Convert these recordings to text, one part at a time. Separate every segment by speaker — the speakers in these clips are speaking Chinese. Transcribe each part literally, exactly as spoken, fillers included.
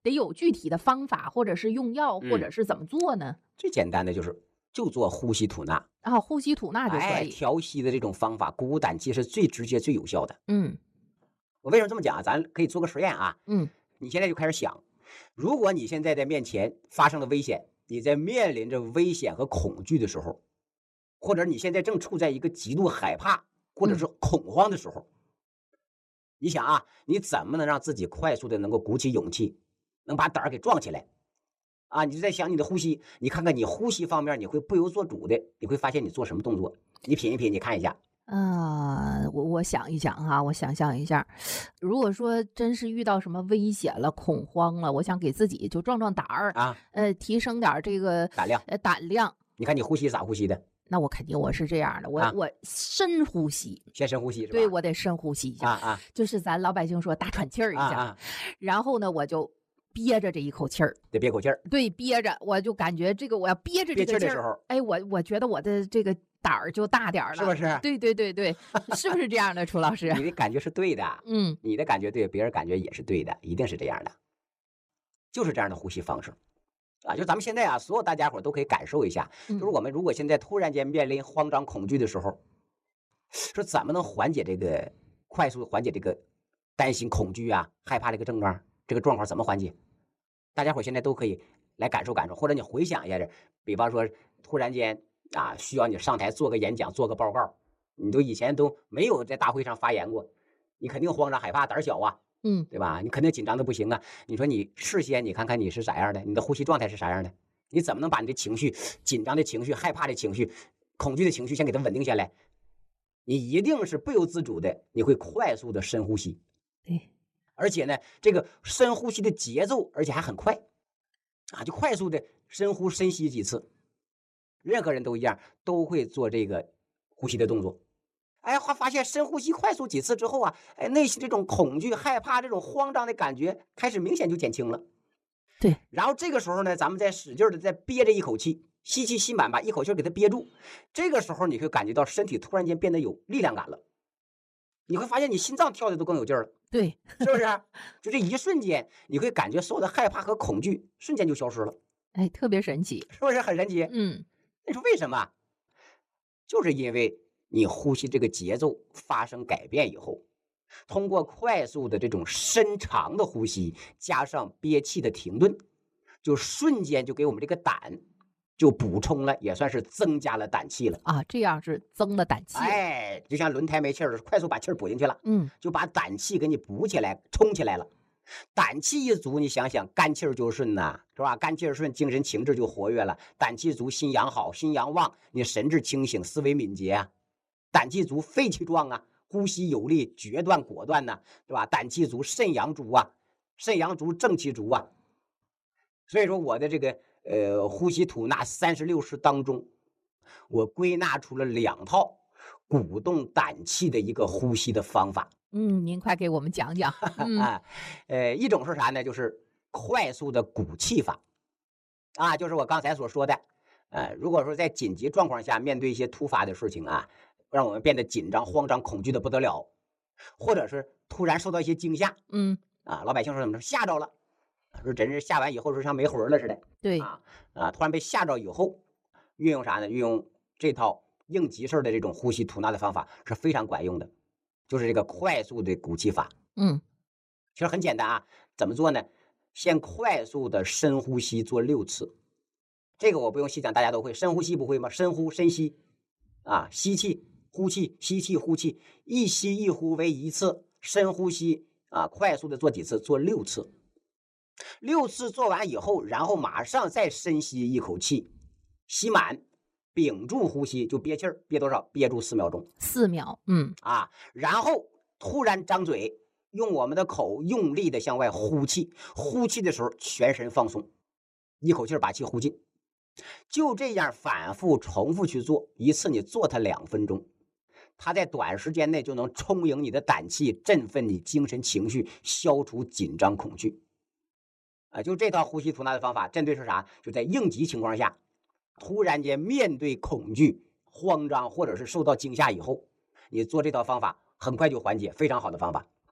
Speaker 1: 得有具体的方法，或者是用药，或者
Speaker 2: 嗯，
Speaker 1: 是怎么做呢？
Speaker 2: 最简单的就是就做呼吸吐纳，
Speaker 1: 然后呼吸吐纳就可
Speaker 2: 哎，
Speaker 1: 以。
Speaker 2: 调息的这种方法，鼓舞胆气是最直接、最有效的。
Speaker 1: 嗯
Speaker 2: 我为什么这么讲啊？咱可以做个实验啊。
Speaker 1: 嗯
Speaker 2: 你现在就开始想，如果你现在在面前发生了危险，你在面临着危险和恐惧的时候，或者你现在正处在一个极度害怕或者
Speaker 1: 嗯
Speaker 2: 是恐慌的时候，你想啊，你怎么能让自己快速的能够鼓起勇气，能把胆儿给壮起来啊？你就在想你的呼吸，你看看你呼吸方面，你会不由自主的，你会发现你做什么动作，你品一品，你看一下。
Speaker 1: 啊，我我想一想哈，我想象一下，如果说真是遇到什么危险了、恐慌了，我想给自己就壮壮胆儿，
Speaker 2: 啊，
Speaker 1: 呃，提升点儿这个
Speaker 2: 胆量。
Speaker 1: 呃胆量。
Speaker 2: 你看你呼吸咋呼吸的
Speaker 1: 那我肯定我是这样的，我
Speaker 2: 啊？
Speaker 1: 我深呼吸，
Speaker 2: 先深呼吸是
Speaker 1: 对，
Speaker 2: 吧？
Speaker 1: 我得深呼吸一下，
Speaker 2: 啊啊
Speaker 1: 就是咱老百姓说大喘气儿一下，
Speaker 2: 啊啊，
Speaker 1: 然后呢，我就憋着这一口气儿，
Speaker 2: 得憋口气儿。
Speaker 1: 对，憋着，我就感觉这个我要憋着这
Speaker 2: 憋气
Speaker 1: 个劲儿，
Speaker 2: 儿的时候，
Speaker 1: 哎，我我觉得我的这个胆儿就大点儿了，
Speaker 2: 是不是？
Speaker 1: 对对对对，是不是这样的，楚老师？
Speaker 2: 你的感觉是对的，
Speaker 1: 嗯
Speaker 2: 你的感觉对，别人感觉也是对的，一定是这样的，就是这样的呼吸方式啊。就咱们现在啊，所有大家伙都可以感受一下，就是
Speaker 1: 嗯
Speaker 2: 我们如果现在突然间面临慌张恐惧的时候，说怎么能缓解这个快速缓解这个担心、恐惧啊、害怕这个症状，这个状况怎么缓解？大家伙现在都可以来感受感受，或者你回想一下这，比方说突然间啊，需要你上台做个演讲、做个报告，你都以前都没有在大会上发言过，你肯定慌张害怕、胆小啊，
Speaker 1: 嗯
Speaker 2: 对吧？你肯定紧张的不行啊。你说你事先你看看你是啥样的，你的呼吸状态是啥样的，你怎么能把你的情绪、紧张的情绪、害怕的情绪、恐惧的情绪先给它稳定下来？你一定是不由自主的，你会快速的深呼吸。
Speaker 1: 对，
Speaker 2: 而且呢，这个深呼吸的节奏，而且还很快，啊，就快速的深呼深吸几次。任何人都一样，都会做这个呼吸的动作。哎，发发现深呼吸快速几次之后啊，哎，内心这种恐惧、害怕、这种慌张的感觉开始明显就减轻了。
Speaker 1: 对，
Speaker 2: 然后这个时候呢，咱们再使劲的再憋着一口气，吸气吸满，把一口气给它憋住。这个时候你会感觉到身体突然间变得有力量感了。你会发现你心脏跳的都更有劲儿了，
Speaker 1: 对，
Speaker 2: 是不是？就这一瞬间，你会感觉所有的害怕和恐惧瞬间就消失了，
Speaker 1: 哎，特别神奇。
Speaker 2: 是不是很神奇？
Speaker 1: 嗯
Speaker 2: 你说为什么？就是因为你呼吸这个节奏发生改变以后，通过快速的这种深长的呼吸，加上憋气的停顿，就瞬间就给我们这个胆就补充了，也算是增加了胆气了。
Speaker 1: 啊，这样是增了胆气了。
Speaker 2: 哎，就像轮胎没气儿了，快速把气儿补进去了，
Speaker 1: 嗯，
Speaker 2: 就把胆气给你补起来，冲起来了。胆气一足，你想想，肝气儿就顺呐，是吧？肝气儿顺，精神情志就活跃了。胆气足，心阳好，心阳旺，你神志清醒，思维敏捷啊。胆气足，肺气壮啊，呼吸有力，决断果断呐，对吧？胆气足，肾阳足啊，肾阳足，正气足啊。所以说，我的这个呃呼吸吐纳三十六式当中，我归纳出了两套鼓动胆气的一个呼吸的方法。
Speaker 1: 嗯，您快给我们讲讲。嗯
Speaker 2: 啊，呃，一种是啥呢？就是快速的鼓气法，啊，就是我刚才所说的，呃，如果说在紧急状况下面对一些突发的事情啊，让我们变得紧张、慌张、恐惧的不得了，或者是突然受到一些惊吓
Speaker 1: 嗯，
Speaker 2: 啊，老百姓说怎么说吓着了，说真是吓完以后说像没魂了似的
Speaker 1: 对，
Speaker 2: 啊啊，突然被吓着以后，运用啥呢？运用这套应急事儿的这种呼吸吐纳的方法是非常管用的。就是这个快速的鼓气法，
Speaker 1: 嗯
Speaker 2: 其实很简单啊，怎么做呢？先快速的深呼吸做六次，这个我不用细讲，大家都会。深呼吸不会吗？深呼深吸，啊，吸气呼气，吸气呼气，一吸一呼为一次，深呼吸啊，快速的做几次？做六次。六次做完以后，然后马上再深吸一口气，吸满。屏住呼吸，就憋气儿，憋多少？憋住四秒钟。
Speaker 1: 四秒。嗯
Speaker 2: 啊，然后突然张嘴，用我们的口用力的向外呼气，呼气的时候全身放松，一口气把气呼尽。就这样反复重复去做，一次你做它两分钟，它在短时间内就能充盈你的胆气，振奋你精神情绪，消除紧张恐惧。啊，就这套呼吸吐纳的方法，针对是啥？就在应急情况下。突然间面对恐惧、慌张或者是受到惊吓以后，你做这套方法很快就缓解，非常好的方法。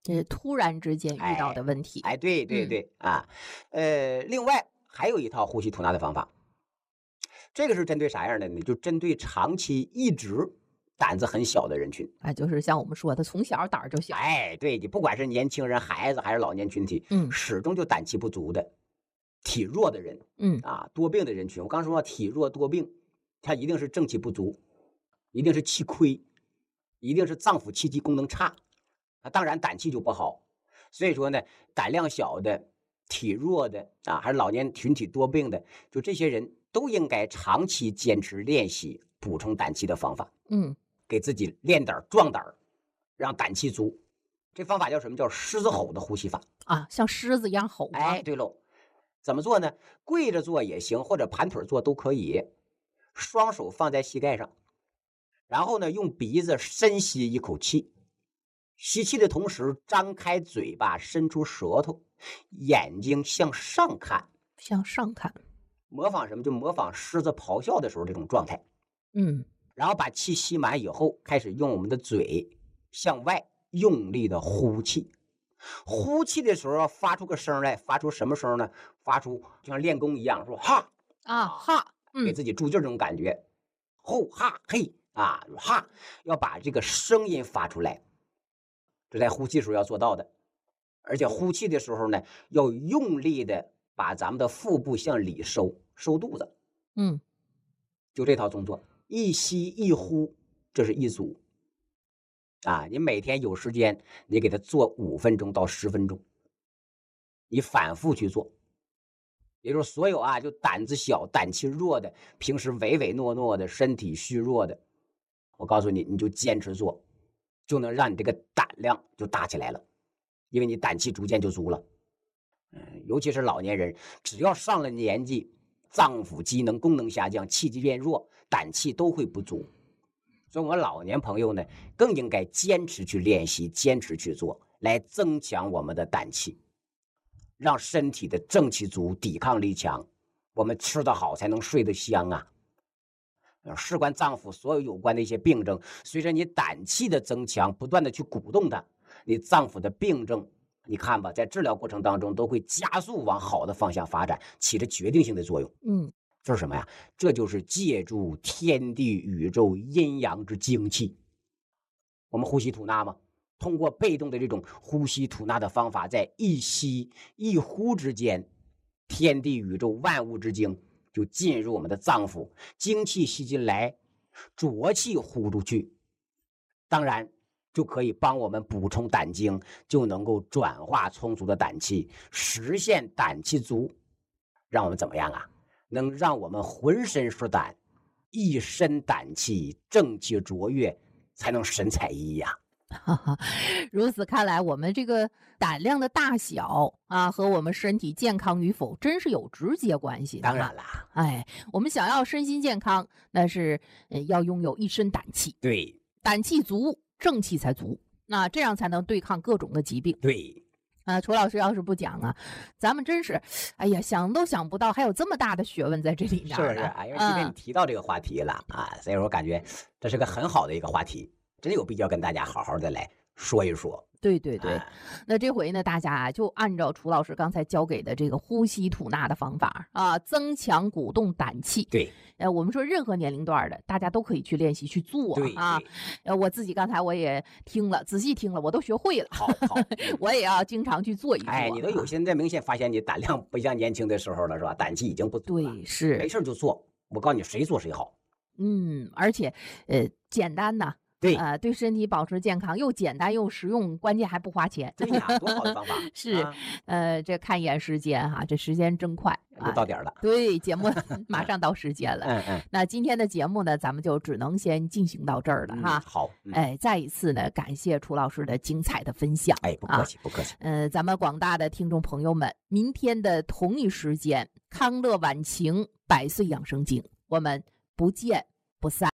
Speaker 1: 这是突然之间遇到的问题。
Speaker 2: 哎，哎对对对、嗯、啊，呃，另外还有一套呼吸吐纳的方法，这个是针对啥样的呢？就针对长期一直胆子很小的人群
Speaker 1: 啊，就是像我们说的，从小胆儿就小。
Speaker 2: 哎，对，你不管是年轻人、孩子还是老年群体，
Speaker 1: 嗯，
Speaker 2: 始终就胆气不足的、体弱的人，
Speaker 1: 嗯
Speaker 2: 啊，多病的人群。我刚说体弱多病，他一定是正气不足，一定是气亏，一定是脏腑气机功能差，啊，当然胆气就不好。所以说呢，胆量小的、体弱的啊，还是老年群体多病的，就这些人都应该长期坚持练习补充胆气的方法。
Speaker 1: 嗯。
Speaker 2: 给自己练胆壮胆，让胆气足。这方法叫什么？叫狮子吼的呼吸法
Speaker 1: 啊，像狮子一样吼。
Speaker 2: 哎，对喽，怎么做呢？跪着做也行，或者盘腿做都可以。双手放在膝盖上，然后呢，用鼻子深吸一口气，吸气的同时张开嘴巴，伸出舌头，眼睛向上看，
Speaker 1: 向上看，
Speaker 2: 模仿什么？就模仿狮子咆哮的时候这种状态。
Speaker 1: 嗯。
Speaker 2: 然后把气吸满以后，开始用我们的嘴向外用力的呼气。呼气的时候要发出个声来，发出什么声呢？发出就像练功一样，说哈
Speaker 1: 啊哈，
Speaker 2: 给自己助劲这种感觉。吼哈嘿啊哈，要把这个声音发出来，这在呼气时候要做到的。而且呼气的时候呢，要用力的把咱们的腹部向里收，收肚子。
Speaker 1: 嗯，
Speaker 2: 就这套动作。一吸一呼，这是一组啊！你每天有时间，你给他做五分钟到十分钟，你反复去做。也就是所有啊，就胆子小、胆气弱的，平时唯唯诺诺的，身体虚弱的，我告诉你，你就坚持做，就能让你这个胆量就大起来了，因为你胆气逐渐就足了。嗯，尤其是老年人，只要上了年纪，脏腑机能功能下降，气机变弱，胆气都会不足。所以我们老年朋友呢，更应该坚持去练习，坚持去做，来增强我们的胆气，让身体的正气足，抵抗力强，我们吃得好才能睡得香啊。事关脏腑所有有关的一些病症，随着你胆气的增强，不断的去鼓动它，你脏腑的病症你看吧，在治疗过程当中都会加速往好的方向发展，起着决定性的作用。
Speaker 1: 嗯，
Speaker 2: 这是什么呀？这就是借助天地宇宙阴阳之精气。我们呼吸吐纳嘛，通过被动的这种呼吸吐纳的方法，在一吸一呼之间，天地宇宙万物之精就进入我们的脏腑，精气吸进来，浊气呼出去，当然就可以帮我们补充胆精，就能够转化充足的胆气，实现胆气足，让我们怎么样啊？能让我们浑身是胆，一身胆气，正气卓越，才能神采奕奕呀。
Speaker 1: 哈哈，如此看来，我们这个胆量的大小啊，和我们身体健康与否，真是有直接关系的。
Speaker 2: 当然啦，
Speaker 1: 哎，我们想要身心健康，那是呃要拥有一身胆气。
Speaker 2: 对，
Speaker 1: 胆气足，正气才足，那这样才能对抗各种的疾病。
Speaker 2: 对，
Speaker 1: 啊，楚老师要是不讲啊，咱们真是，哎呀，想都想不到，还有这么大的学问在这里面。
Speaker 2: 是不是啊？因为今天你提到这个话题了、嗯、啊，所以我感觉这是个很好的一个话题。真有必要跟大家好好的来说一说。
Speaker 1: 对对对、
Speaker 2: 啊、
Speaker 1: 那这回呢，大家就按照楚老师刚才教给的这个呼吸吐纳的方法啊，增强鼓动胆气。
Speaker 2: 对，
Speaker 1: 呃，我们说任何年龄段的，大家都可以去练习去做啊。呃，我自己刚才我也听了，仔细听了，我都学会了。
Speaker 2: 好好，
Speaker 1: 我也要经常去做一做。
Speaker 2: 哎，你都有现在明显发现你胆量不像年轻的时候了，是吧？胆气已经不足了。
Speaker 1: 对，是
Speaker 2: 没事就做。我告诉你，谁做谁好。
Speaker 1: 嗯，而且呃，简单呐。
Speaker 2: 对，
Speaker 1: 呃，对身体保持健康又简单又实用，关键还不花钱。
Speaker 2: 对呀，多好的方法！
Speaker 1: 是，啊、呃，这看一眼时间哈，这时间真快，
Speaker 2: 就到点了。
Speaker 1: 啊、对，节目马上到时间了。
Speaker 2: 嗯嗯。
Speaker 1: 那今天的节目呢，咱们就只能先进行到这儿了哈。
Speaker 2: 嗯、好。嗯、
Speaker 1: 哎，再一次呢，感谢楚老师的精彩的分享。
Speaker 2: 哎，不客气，啊、不客气。
Speaker 1: 呃，咱们广大的听众朋友们，明天的同一时间，康乐晚晴百岁养生经，我们不见不散。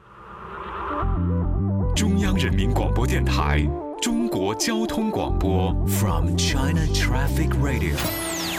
Speaker 3: 中央人民广播电台中国交通广播 From China Traffic Radio